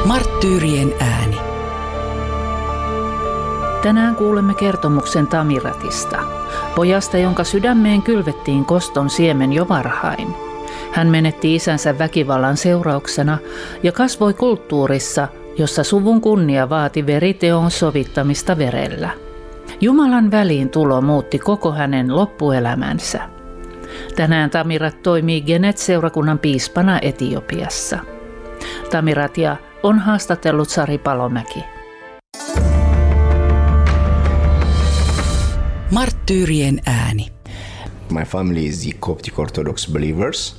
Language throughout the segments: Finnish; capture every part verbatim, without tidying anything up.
Marttyyrien ääni. Tänään kuulemme kertomuksen Tamiratista, pojasta, jonka sydämeen kylvettiin koston siemen jo varhain. Hän menetti isänsä väkivallan seurauksena ja kasvoi kulttuurissa, jossa suvun kunnia vaati veriteon sovittamista verellä. Jumalan väliin tulo muutti koko hänen loppuelämänsä. Tänään Tamirat toimii Genet-seurakunnan piispana Etiopiassa. Tamiratia on haastatellut Sari Palomäki. Marttyyrien ääni. My family is the Coptic Orthodox believers.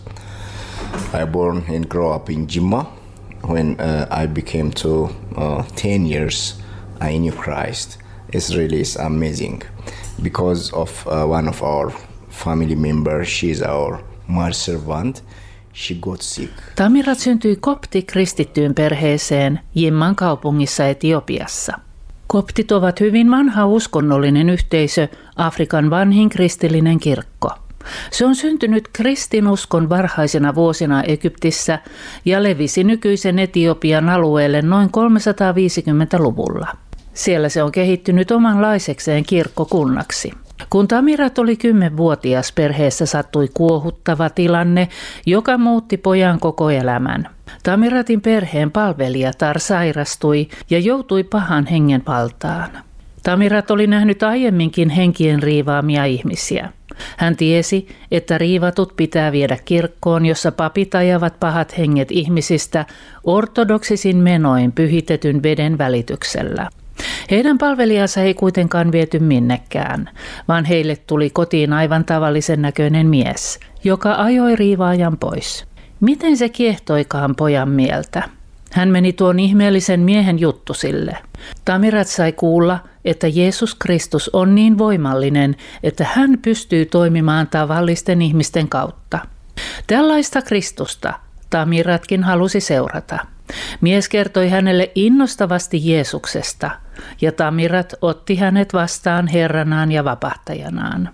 I born and grow up in Jimma. When uh, I became to uh, ten years, I knew Christ. It's really is amazing because of uh, one of our family members. She's our mother servant. She got sick. Tamirat syntyi kopti-kristittyyn perheeseen Jimman kaupungissa Etiopiassa. Koptit ovat hyvin vanha uskonnollinen yhteisö, Afrikan vanhin kristillinen kirkko. Se on syntynyt kristinuskon varhaisena vuosina Egyptissä ja levisi nykyisen Etiopian alueelle noin kolmesataaviisikymmentäluvulla. Siellä se on kehittynyt omanlaisekseen kirkkokunnaksi. Kun Tamirat oli kymmenvuotias, perheessä sattui kuohuttava tilanne, joka muutti pojan koko elämän. Tamiratin perheen palvelijatar sairastui ja joutui pahan hengen valtaan. Tamirat oli nähnyt aiemminkin henkien riivaamia ihmisiä. Hän tiesi, että riivatut pitää viedä kirkkoon, jossa papit ajavat pahat henget ihmisistä ortodoksisin menoin pyhitetyn veden välityksellä. Heidän palvelijansa ei kuitenkaan viety minnekään, vaan heille tuli kotiin aivan tavallisen näköinen mies, joka ajoi riivaajan pois. Miten se kiehtoikaan pojan mieltä? Hän meni tuon ihmeellisen miehen juttusille. Tamirat sai kuulla, että Jeesus Kristus on niin voimallinen, että hän pystyy toimimaan tavallisten ihmisten kautta. Tällaista Kristusta Tamiratkin halusi seurata. Mies kertoi hänelle innostavasti Jeesuksesta, ja Tamirat otti hänet vastaan Herranaan ja vapahtajanaan.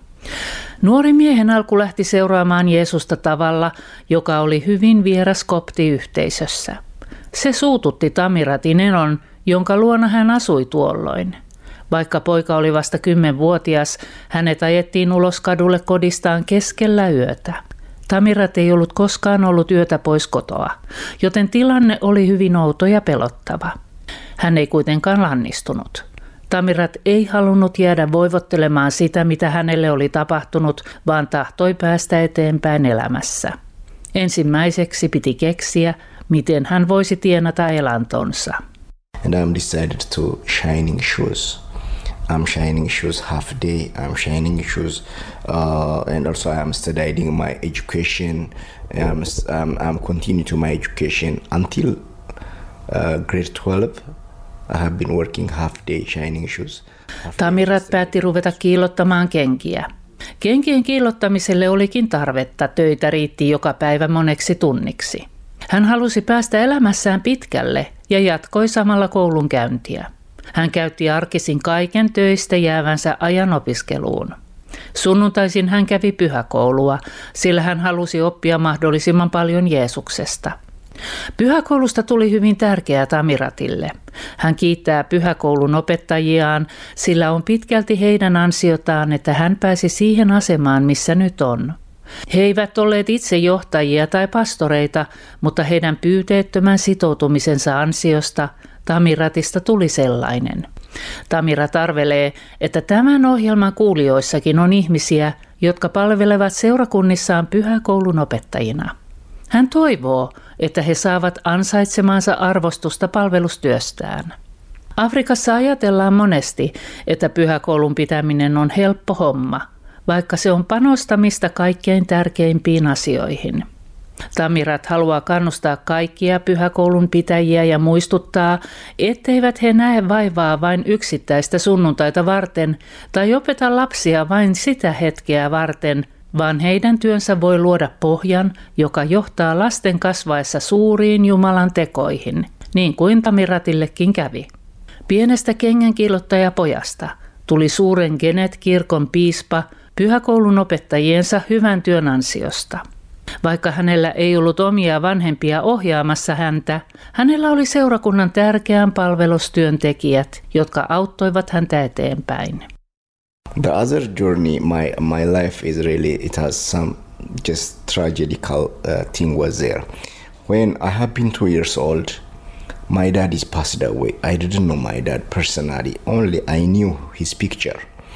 Nuori miehen alku lähti seuraamaan Jeesusta tavalla, joka oli hyvin vieras koptiyhteisössä. Se suututti Tamiratin enon, jonka luona hän asui tuolloin. Vaikka poika oli vasta kymmenvuotias, hänet ajettiin ulos kadulle kodistaan keskellä yötä. Tamirat ei ollut koskaan ollut yötä pois kotoa, joten tilanne oli hyvin outo ja pelottava. Hän ei kuitenkaan lannistunut. Tamirat ei halunnut jäädä voivottelemaan sitä, mitä hänelle oli tapahtunut, vaan tahtoi päästä eteenpäin elämässä. Ensimmäiseksi piti keksiä, miten hän voisi tienata elantonsa. And I'm decided to shining shoes. I'm shining shoes half day. I'm shining shoes, uh, and also I'm studying my education. I'm I'm, I'm continue to my education until uh, grade twelve. I have been working half day shining shoes. Tamirat päätti ruveta kiillottamaan kenkiä. Kenkien kiillottamiselle olikin tarvetta, töitä riitti joka päivä moneksi tunniksi. Hän halusi päästä elämässään pitkälle ja jatkoi samalla koulunkäyntiä. Hän käytti arkisin kaiken töistä jäävänsä ajan opiskeluun. Sunnuntaisin hän kävi pyhäkoulua, sillä hän halusi oppia mahdollisimman paljon Jeesuksesta. Pyhäkoulusta tuli hyvin tärkeää Tamiratille. Hän kiittää pyhäkoulun opettajiaan, sillä on pitkälti heidän ansiotaan, että hän pääsi siihen asemaan, missä nyt on. He eivät olleet itse johtajia tai pastoreita, mutta heidän pyyteettömän sitoutumisensa ansiosta Tamiratista tuli sellainen. Tamirat arvelee, että tämän ohjelman kuulijoissakin on ihmisiä, jotka palvelevat seurakunnissaan pyhäkoulun opettajina. Hän toivoo, että he saavat ansaitsemansa arvostusta palvelustyöstään. Afrikassa ajatellaan monesti, että pyhäkoulun pitäminen on helppo homma, vaikka se on panostamista kaikkein tärkeimpiin asioihin. Tamirat haluaa kannustaa kaikkia pyhäkoulun pitäjiä ja muistuttaa, etteivät he näe vaivaa vain yksittäistä sunnuntaita varten tai opeta lapsia vain sitä hetkeä varten, vaan heidän työnsä voi luoda pohjan, joka johtaa lasten kasvaessa suuriin Jumalan tekoihin, niin kuin Tamiratillekin kävi. Pienestä kengänkiillottajapojasta tuli suuren Genet-kirkon piispa pyhäkoulun opettajiensa hyvän työn ansiosta. Vaikka hänellä ei ollut omia vanhempia ohjaamassa häntä, hänellä oli seurakunnan tärkeän palvelustyöntekijät, jotka auttoivat häntä eteenpäin. The other journey, my my life is really, it has some just tragedical uh, thing was there. When I have been two years old, my dad is passed away. I didn't know my dad personally, only I knew his picture.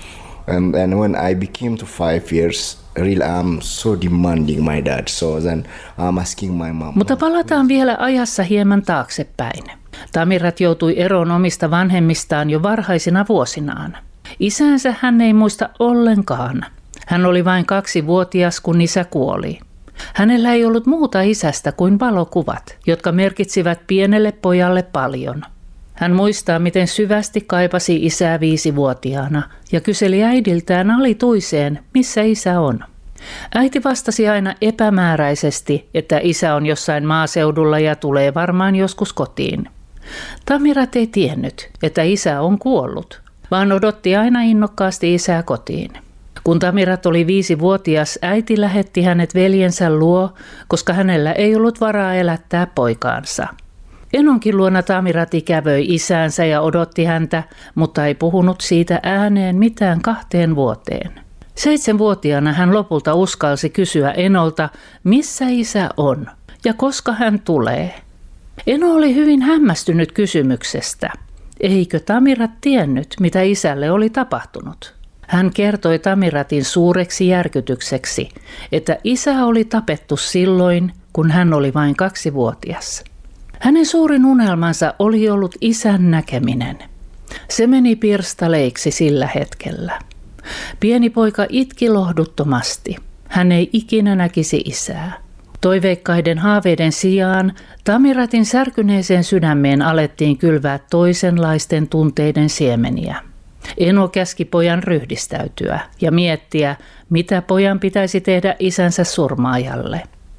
And then when I became to five years, really I'm so demanding my dad. So then I'm asking my mom. Mutta palataan vielä ajassa hieman taaksepäin. Tamirat joutui eroon omista vanhemmistaan jo varhaisina vuosinaan. Isänsä hän ei muista ollenkaan. Hän oli vain kaksivuotias, kun isä kuoli. Hänellä ei ollut muuta isästä kuin valokuvat, jotka merkitsivät pienelle pojalle paljon. Hän muistaa, miten syvästi kaipasi isää viisivuotiaana ja kyseli äidiltään alituiseen, missä isä on. Äiti vastasi aina epämääräisesti, että isä on jossain maaseudulla ja tulee varmaan joskus kotiin. Tamirat ei tiennyt, että isä on kuollut, vaan odotti aina innokkaasti isää kotiin. Kun Tamirat oli viisivuotias, äiti lähetti hänet veljensä luo, koska hänellä ei ollut varaa elättää poikaansa. Enonkin luona Tamirat ikävöi isäänsä ja odotti häntä, mutta ei puhunut siitä ääneen mitään kahteen vuoteen. Seitsemänvuotiaana hän lopulta uskalsi kysyä Enolta, missä isä on ja koska hän tulee. Eno oli hyvin hämmästynyt kysymyksestä. Eikö Tamirat tiennyt, mitä isälle oli tapahtunut? Hän kertoi Tamiratin suureksi järkytykseksi, että isä oli tapettu silloin, kun hän oli vain kaksivuotias. Hänen suurin unelmansa oli ollut isän näkeminen. Se meni pirstaleiksi sillä hetkellä. Pieni poika itki lohduttomasti. Hän ei ikinä näkisi isää. Toiveikkaiden haaveiden sijaan Tamiratin särkyneeseen sydämeen alettiin kylvää toisenlaisten tunteiden siemeniä. Eno käski pojan ryhdistäytyä ja miettiä, mitä pojan pitäisi tehdä isänsä surmaajalle.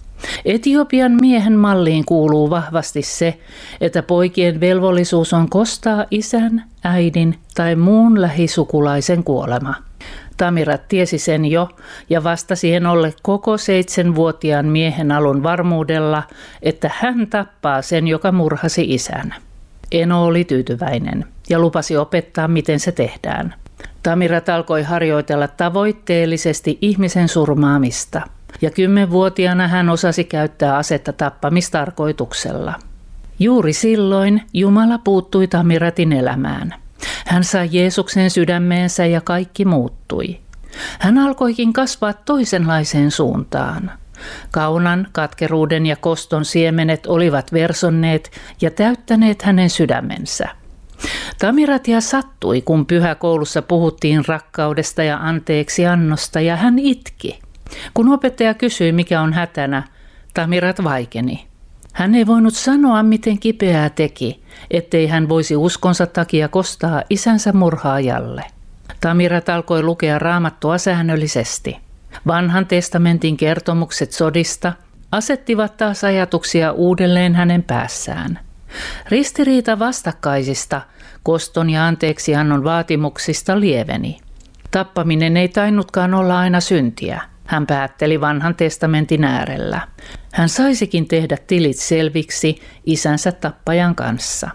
Etiopian miehen malliin kuuluu vahvasti se, että poikien velvollisuus on kostaa isän, äidin tai muun lähisukulaisen kuolema. Tamirat tiesi sen jo ja vastasi Enolle koko seitsemänvuotiaan miehen alun varmuudella, että hän tappaa sen, joka murhasi isän. Eno oli tyytyväinen ja lupasi opettaa, miten se tehdään. Tamirat alkoi harjoitella tavoitteellisesti ihmisen surmaamista, ja kymmenvuotiaana hän osasi käyttää asetta tappamistarkoituksella. Juuri silloin Jumala puuttui Tamiratin elämään. Hän sai Jeesuksen sydämeensä ja kaikki muuttui. Hän alkoikin kasvaa toisenlaiseen suuntaan. Kaunan, katkeruuden ja koston siemenet olivat versonneet ja täyttäneet hänen sydämensä. Tamiratia sattui, kun pyhäkoulussa puhuttiin rakkaudesta ja anteeksiannosta, ja hän itki. Kun opettaja kysyi, mikä on hätänä, Tamirat vaikeni. Hän ei voinut sanoa, miten kipeää teki, ettei hän voisi uskonsa takia kostaa isänsä murhaajalle. Tamirat alkoi lukea Raamattua säännöllisesti. Vanhan testamentin kertomukset sodista asettivat taas ajatuksia uudelleen hänen päässään. Ristiriita vastakkaisista, koston ja anteeksiannon vaatimuksista lieveni. Tappaminen ei tainnutkaan olla aina syntiä. Hän päätteli vanhan testamentin äärellä. Hän saisikin tehdä tilit selviksi isänsä tappajan kanssa.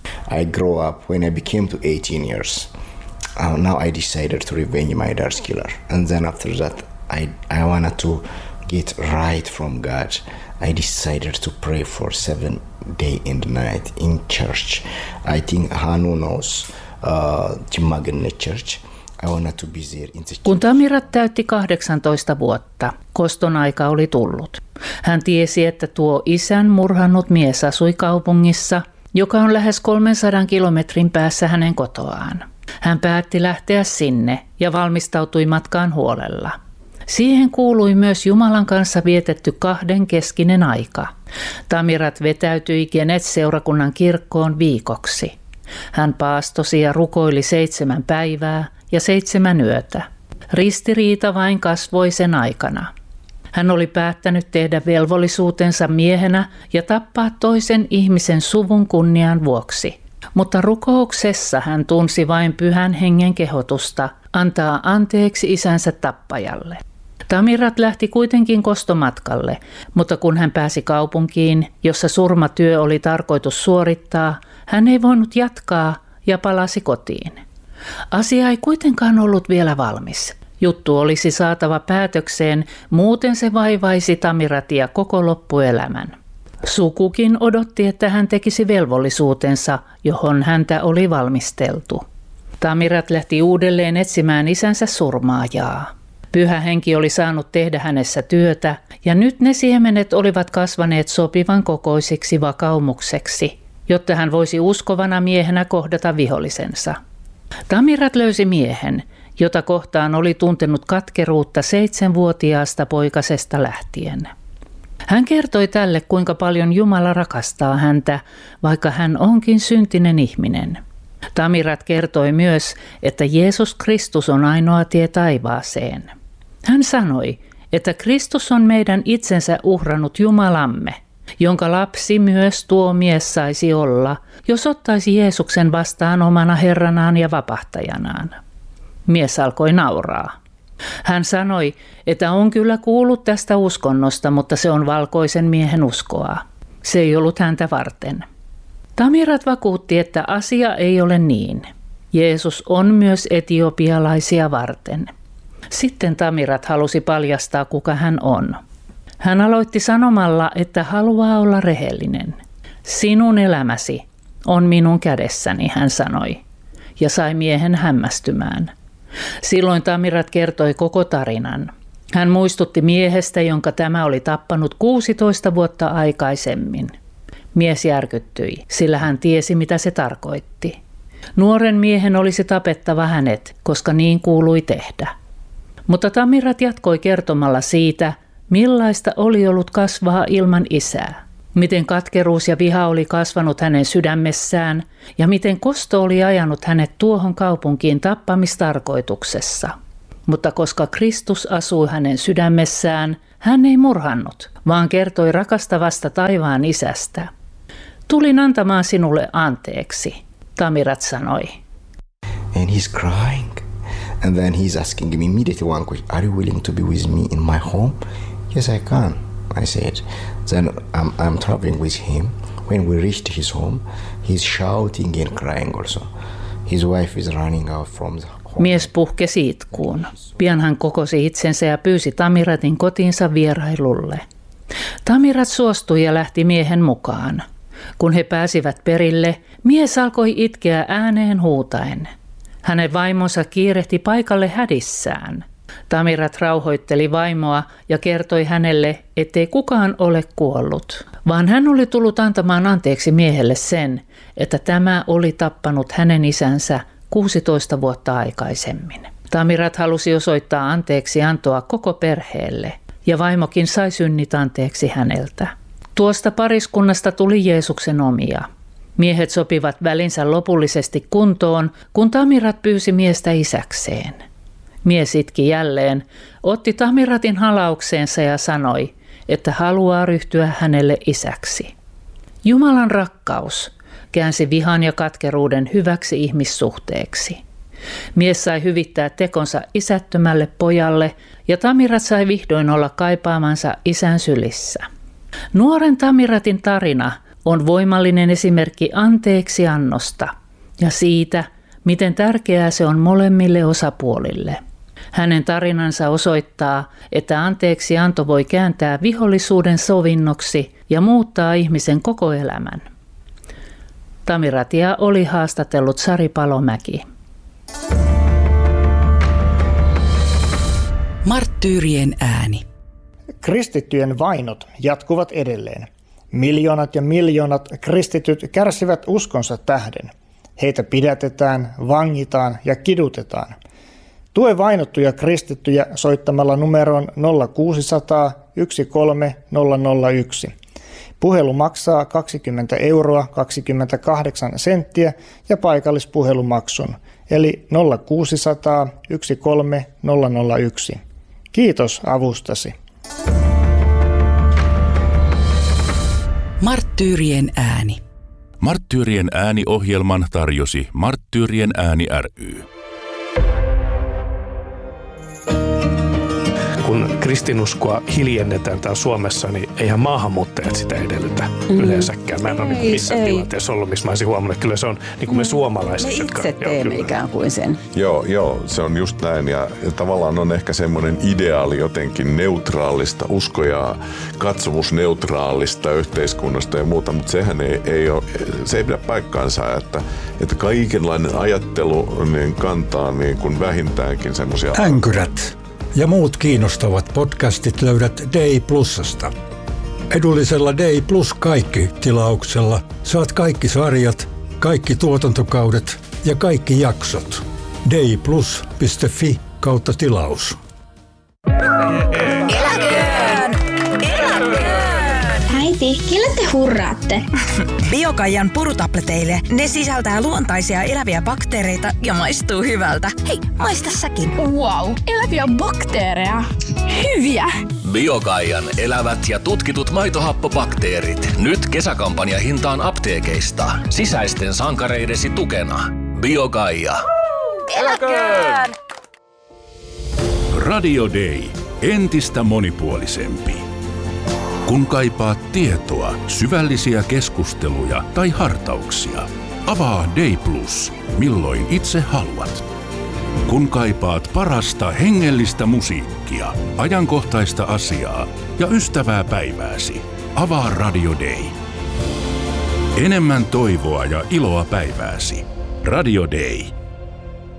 I grew up when I became to eighteen years. Uh, now I decided to revenge my dad's killer. And then after that, I, I wanted to get right from God. I decided to pray for seven day and night in church. I think Hanu knows uh, Jimmaganne Church. I wanted to be there in the church. Kun Tamirat täytti kahdeksantoista vuotta, koston aika oli tullut. Hän tiesi, että tuo isän murhannut mies asui kaupungissa, joka on lähes kolmensadan kilometrin päässä hänen kotoaan. Hän päätti lähteä sinne ja valmistautui matkaan huolella. Siihen kuului myös Jumalan kanssa vietetty kahden keskinen aika. Tamirat vetäytyi Genet-seurakunnan kirkkoon viikoksi. Hän paastosi ja rukoili seitsemän päivää ja seitsemän yötä. Ristiriita vain kasvoi sen aikana. Hän oli päättänyt tehdä velvollisuutensa miehenä ja tappaa toisen ihmisen suvun kunnian vuoksi. Mutta rukouksessa hän tunsi vain pyhän hengen kehotusta antaa anteeksi isänsä tappajalle. Tamirat lähti kuitenkin kostomatkalle, mutta kun hän pääsi kaupunkiin, jossa surmatyö oli tarkoitus suorittaa, hän ei voinut jatkaa ja palasi kotiin. Asia ei kuitenkaan ollut vielä valmis. Juttu olisi saatava päätökseen, muuten se vaivaisi Tamiratia koko loppuelämän. Sukukin odotti, että hän tekisi velvollisuutensa, johon häntä oli valmisteltu. Tamirat lähti uudelleen etsimään isänsä surmaajaa. Pyhä henki oli saanut tehdä hänessä työtä, ja nyt ne siemenet olivat kasvaneet sopivan kokoisiksi vakaumukseksi, jotta hän voisi uskovana miehenä kohdata vihollisensa. Tamirat löysi miehen, jota kohtaan oli tuntenut katkeruutta seitsemänvuotiaasta poikasesta lähtien. Hän kertoi tälle, kuinka paljon Jumala rakastaa häntä, vaikka hän onkin syntinen ihminen. Tamirat kertoi myös, että Jeesus Kristus on ainoa tie taivaaseen. Hän sanoi, että Kristus on meidän itsensä uhrannut Jumalamme, jonka lapsi myös tuo mies saisi olla, jos ottaisi Jeesuksen vastaan omana Herranaan ja vapahtajanaan. Mies alkoi nauraa. Hän sanoi, että on kyllä kuullut tästä uskonnosta, mutta se on valkoisen miehen uskoa. Se ei ollut häntä varten. Tamirat vakuutti, että asia ei ole niin. Jeesus on myös etiopialaisia varten. Sitten Tamirat halusi paljastaa, kuka hän on. Hän aloitti sanomalla, että haluaa olla rehellinen. Sinun elämäsi on minun kädessäni, hän sanoi, ja sai miehen hämmästymään. Silloin Tamirat kertoi koko tarinan. Hän muistutti miehestä, jonka tämä oli tappanut kuusitoista vuotta aikaisemmin. Mies järkyttyi, sillä hän tiesi, mitä se tarkoitti. Nuoren miehen olisi tapettava hänet, koska niin kuului tehdä. Mutta Tamirat jatkoi kertomalla siitä, millaista oli ollut kasvaa ilman isää. Miten katkeruus ja viha oli kasvanut hänen sydämessään ja miten kosto oli ajanut hänet tuohon kaupunkiin tappamistarkoituksessa. Mutta koska Kristus asui hänen sydämessään, hän ei murhannut, vaan kertoi rakastavasta taivaan isästä. Tulin antamaan sinulle anteeksi, Tamirat sanoi. And he's crying. And then he's asking me immediately one question, are you willing to be with me in my home? Yes, I can, I said. Then I'm, I'm traveling with him. When we reached his home, he's shouting and crying also. His wife is running out from the home. Mies puhkesi itkuun. Pian hän kokosi itsensä ja pyysi Tamiratin kotiinsa vierailulle. Tamirat suostui ja lähti miehen mukaan. Kun he pääsivät perille, mies alkoi itkeä ääneen huutaen. Hänen vaimonsa kiirehti paikalle hädissään. Tamirat rauhoitteli vaimoa ja kertoi hänelle, ettei kukaan ole kuollut, vaan hän oli tullut antamaan anteeksi miehelle sen, että tämä oli tappanut hänen isänsä kuusitoista vuotta aikaisemmin. Tamirat halusi osoittaa anteeksi antoa koko perheelle, ja vaimokin sai synnit anteeksi häneltä. Tuosta pariskunnasta tuli Jeesuksen omia. Miehet sopivat välinsä lopullisesti kuntoon, kun Tamirat pyysi miestä isäkseen. Mies itki jälleen, otti Tamiratin halaukseensa ja sanoi, että haluaa ryhtyä hänelle isäksi. Jumalan rakkaus käänsi vihan ja katkeruuden hyväksi ihmissuhteeksi. Mies sai hyvittää tekonsa isättömälle pojalle ja Tamirat sai vihdoin olla kaipaamansa isän sylissä. Nuoren Tamiratin tarina on voimallinen esimerkki anteeksiannosta ja siitä, miten tärkeää se on molemmille osapuolille. Hänen tarinansa osoittaa, että anteeksianto voi kääntää vihollisuuden sovinnoksi ja muuttaa ihmisen koko elämän. Tamiratia oli haastatellut Sari Palomäki. Marttyyrien ääni. Kristittyjen vainot jatkuvat edelleen. Miljoonat ja miljoonat kristityt kärsivät uskonsa tähden. Heitä pidätetään, vangitaan ja kidutetaan. Tue vainottuja kristittyjä soittamalla numeroon nolla kuusisataa yksi kolme nolla nolla yksi. Puhelu maksaa kaksikymmentä euroa kaksikymmentäkahdeksan senttiä ja paikallispuhelumaksun, eli nolla kuusisataa yksi kolme nolla nolla yksi. Kiitos avustasi. Marttyyrien ääni. Marttyyrien ääni-ohjelman tarjosi Marttyyrien ääni ry. kun kristinuskoa hiljennetään täällä Suomessa, niin eihän maahanmuuttajat sitä edellytä mm. yleensäkään. Mä en ole niin missään ei. tilanteessa ollut, missä mä olisin huomannut, että kyllä se on niin kuin me suomalaiset. Me jotka, itse teemme joo, ikään kuin sen. Joo, joo, se on just näin. Ja, ja tavallaan on ehkä semmoinen ideaali jotenkin neutraalista, usko- ja katsomusneutraalista yhteiskunnasta ja muuta, mutta sehän ei, ei ole, se ei pidä paikkaansa, että, että kaikenlainen ajattelu niin kantaa niin kuin vähintäänkin semmoisia... Änkyrät ja muut kiinnostavat podcastit löydät Dei Plusasta. Edullisella Dei Plus kaikki -tilauksella saat kaikki sarjat, kaikki tuotantokaudet ja kaikki jaksot. deiplus piste fi kautta tilaus. Eläköön! Eläköön! Äiti, kelle te hurraatte? Biokaijan purutableteille. Ne sisältää luontaisia eläviä bakteereita ja maistuu hyvältä. Hei, maista säkin. Wow, eläviä bakteereja. Hyviä! Biokaijan elävät ja tutkitut maitohappobakteerit. Nyt kesäkampanja hintaan apteekeista. Sisäisten sankareidesi tukena. Biokaija. Eläköön! Radio Day. Entistä monipuolisempi. Kun kaipaat tietoa, syvällisiä keskusteluja tai hartauksia, avaa Day Plus, milloin itse haluat. Kun kaipaat parasta hengellistä musiikkia, ajankohtaista asiaa ja ystävää päivääsi, avaa Radio Day. Enemmän toivoa ja iloa päivääsi. Radio Day.